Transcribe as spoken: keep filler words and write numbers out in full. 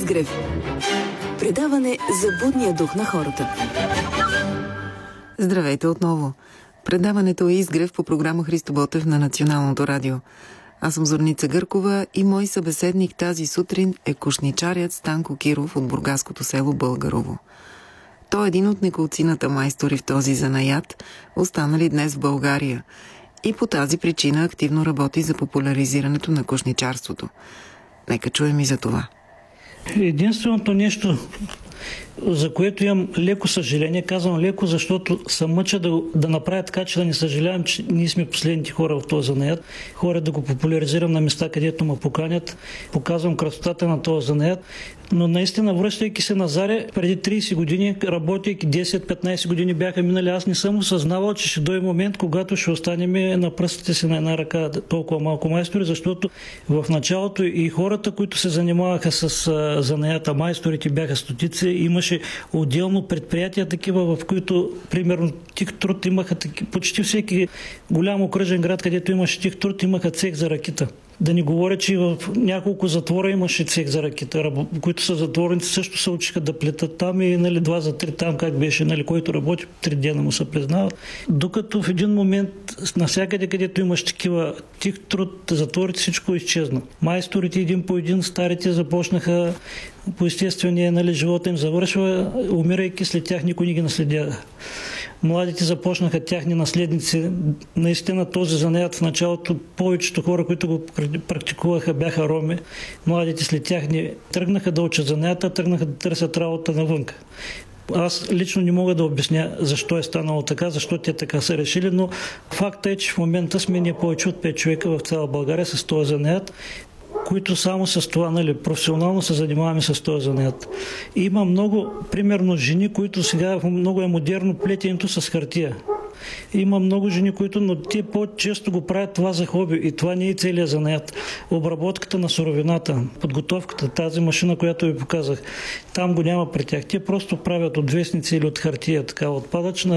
Изгрев. Предаване за будния дух на хората. Здравейте отново. Предаването е Изгрев по програма Христо Ботев на Националното радио. Аз съм Зорница Гъркова и мой събеседник тази сутрин е кошничарят Станко Киров от бургаското село Българово. Той е един от неколцината майстори в този занаят, останали днес в България, и по тази причина активно работи за популяризирането на кошничарството. Нека чуем и за това. Единственото нещо, за което имам леко съжаление, казвам леко, защото съм мъча да, да направя така, че да не съжалявам, че ние сме последните хора в този занаят. Хора да го популяризирам на места, където ме поканят, показвам красотата на този занаят. Но наистина, връщайки се на Заре, преди трийсет години, работейки десет-петнайсет години бяха минали, аз не съм осъзнавал, че ще дойде момент, когато ще останем на пръстите си на една ръка толкова малко майстори, защото в началото и хората, които се занимаваха с занаята, майсторите бяха стотици, имаше отделно предприятия такива, в които, примерно, тих труд имаха таки, почти всеки голям окръжен град, където имаше тих труд, имаха цех за ракита. Да не говоря, че в няколко затвора имаше цех за ракита, които са затворници, също се учиха да плетат там и нали, два за три там, как беше, нали, който работи, три дена му се признава. Докато в един момент, навсякъде, където имаш такива тих труд, затворите, всичко изчезна. Майсторите един по един, старите започнаха по естествения, нали, живота им завършва, умирайки, след тях никой не ги наследя. Младите започнаха тяхни наследници. Наистина този занаят в началото повечето хора, които го практикуваха, бяха роми. Младите след тях не тръгнаха да учат занаята, тръгнаха да търсят работа навън. Аз лично не мога да обясня защо е станало така, защо те така са решили, но факта е, че в момента сме ние повече от пет човека в цяла България с този занаят, които само с това, нали, професионално се занимаваме с този занаят. Има много, примерно, жени, които сега много е модерно плетенето с хартия. Има много жени, които, но те по-често го правят това за хоби и това не е целият занаят. Обработката на суровината, подготовката, тази машина, която ви показах, там го няма при тях. Те просто правят от вестници или от хартия, така отпадъчна